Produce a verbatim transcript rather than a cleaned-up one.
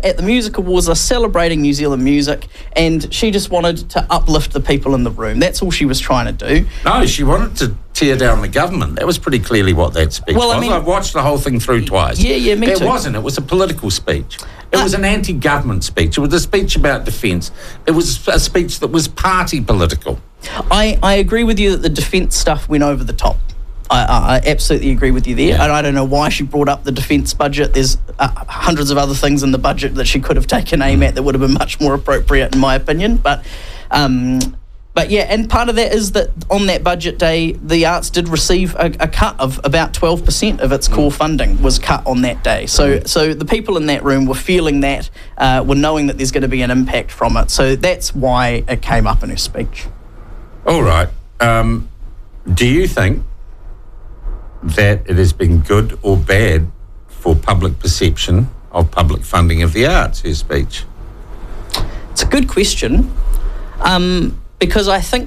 at the Music Awards are celebrating New Zealand music, and she just wanted to uplift the people in the room. That's all she was trying to do. No, she wanted to tear down the government. That was pretty clearly what that speech well, was. I mean, I've watched the whole thing through twice. Yeah, yeah, me it too. It wasn't. It was a political speech. It Uh, was an anti-government speech. It was a speech about defence. It was a speech that was party political. I, I agree with you that the defence stuff went over the top. I, I, I absolutely agree with you there. Yeah. And I don't know why she brought up the defence budget. There's uh, hundreds of other things in the budget that she could have taken aim at that would have been much more appropriate, in my opinion. But, um, but yeah, and part of that is that on that budget day, the arts did receive a, a cut of about twelve percent of its core funding was cut on that day. So, so the people in that room were feeling that, uh, were knowing that there's going to be an impact from it. So that's why it came up in her speech. All right. Um, do you think that it has been good or bad for public perception of public funding of the arts, her speech? It's a good question, um, because I think